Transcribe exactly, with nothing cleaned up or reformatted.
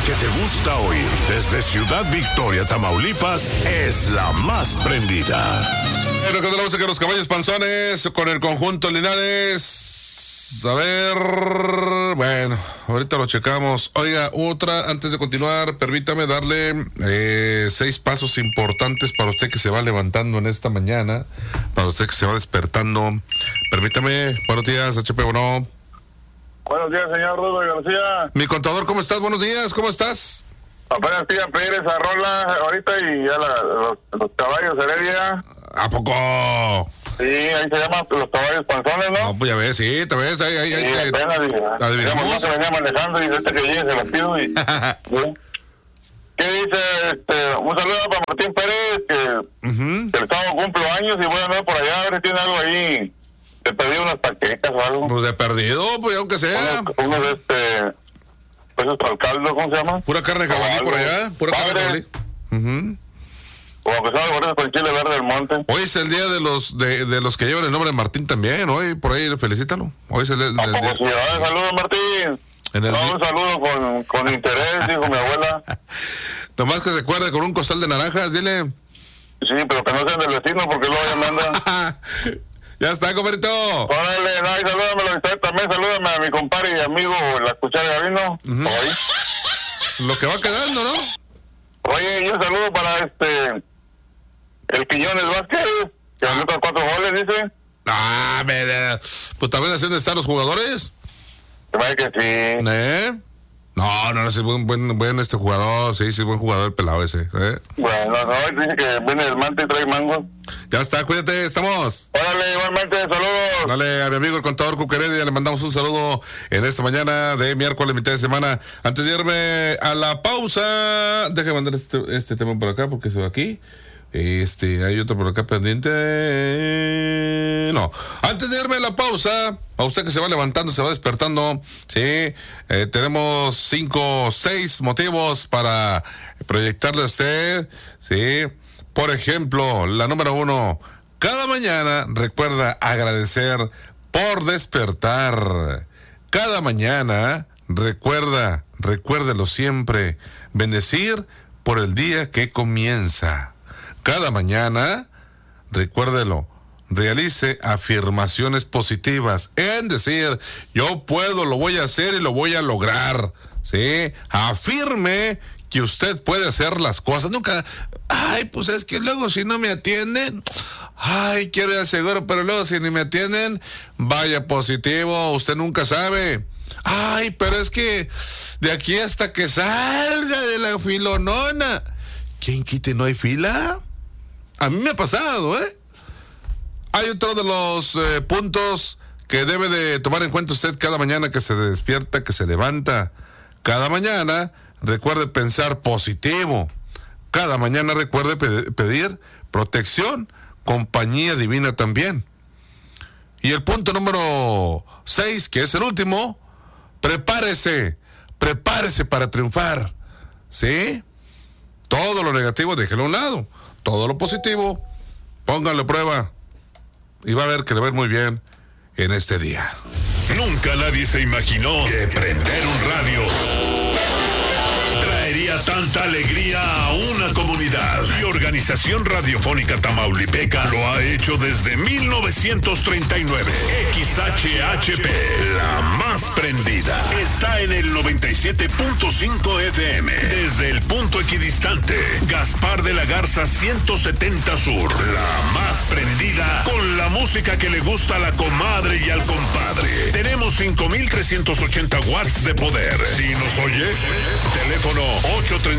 que te gusta oír desde Ciudad Victoria, Tamaulipas, es la más prendida. Bueno, continuamos aquí los caballos panzones con el conjunto Linares. A ver, bueno, ahorita lo checamos. Oiga, otra, antes de continuar, permítame darle eh, seis pasos importantes para usted que se va levantando en esta mañana, para usted que se va despertando. Permítame, buenos días, H P, bueno. Buenos días, señor Rudo García. Mi contador, ¿cómo estás? Buenos días, ¿cómo estás? Apenas fui a pedir esa rola ahorita y ya la, los, los caballos Heredia. ¿A poco? Sí, ahí se llaman los caballos panzones, ¿no? No, pues ya ves, sí, te ves, ahí, ahí, ahí. Sí, apenas, y, adivinamos. No se venía manejando y desde que llegue se la pido y... ¿sí? ¿Qué dice? Este, un saludo para Martín Pérez, que, uh-huh. que el sábado cumple años y voy a andar por allá a ver si tiene algo ahí. Te pedí unas paquetas o algo. Pues de perdido, pues aunque sea. Unos, unos de este... Pues para el caldo, ¿cómo se llama? Pura carne de jabalí por allá, pura padre. carne de jabalí. Uh-huh. O aunque sea gordas con chile verde del monte. Hoy es el día de los de, de los que llevan el nombre de Martín también, hoy por ahí felicítalo. Hoy es el, el, el, el día. Sí, saludos, Martín. En el no, un saludo con, con interés, dijo mi abuela. Nomás que se acuerde con un costal de naranjas, dile. Sí, pero que no sean del vecino porque luego ya me anda. Ya está, comerito. Órale, no, y salúdame, también salúdame a mi compadre y amigo, la cuchara de vino. Uh-huh. Hoy. Lo que va quedando, ¿no? Oye, y un saludo para este... El Quiñones Vázquez, que anota cuatro goles, dice. Ah, mira, pues también haciendo estar los jugadores. Se me que sí. ¿Eh? No, no, no, es buen, buen, buen este jugador, sí, sí, buen jugador el pelado ese. ¿eh? Bueno, no, dice que viene el mante y trae mangos. Ya está, cuídate, estamos. Órale, igualmente, saludos. Dale a mi amigo el contador Cuqueredia, le mandamos un saludo en esta mañana de miércoles, mitad de semana. Antes de irme a la pausa, déjame mandar este, este tema por acá porque se va aquí. Este, hay otro por acá pendiente. No, antes de irme a la pausa, a usted que se va levantando, se va despertando, sí, eh, tenemos cinco, seis motivos para proyectarle a usted, sí. Por ejemplo, la número uno, cada mañana recuerda agradecer por despertar. Cada mañana recuerda, recuérdelo siempre, bendecir por el día que comienza. Cada mañana, recuérdelo, realice afirmaciones positivas, en decir, yo puedo, lo voy a hacer y lo voy a lograr, ¿sí? Afirme que usted puede hacer las cosas. Nunca, ay, pues es que luego si no me atienden, ay, quiero ir al seguro, pero luego si ni me atienden, vaya positivo, usted nunca sabe. Ay, pero es que de aquí hasta que salga de la filonona, ¿quién quite no hay fila? A mí me ha pasado, ¿eh? Hay otro de los eh, puntos que debe de tomar en cuenta usted cada mañana que se despierta, que se levanta. Cada mañana recuerde pensar positivo. Cada mañana recuerde pe- pedir protección, compañía divina también. Y el punto número seis, que es el último, prepárese, prepárese para triunfar, ¿sí? Todo lo negativo déjelo a un lado. Todo lo positivo, póngale prueba y va a ver que le va a ir muy bien en este día. Nunca nadie se imaginó que prender un radio traería tanta alegría a una comunidad. Y Organización Radiofónica Tamaulipeca lo ha hecho desde mil novecientos treinta y nueve. X H H P, la más prendida, está en el noventa y siete punto cinco F M. Desde el punto equidistante, Gaspar de la Garza ciento setenta Sur. La más prendida con la música que le gusta a la comadre y al compadre. Tenemos cinco mil trescientos ochenta watts de poder. Si nos oyes, teléfono ocho tres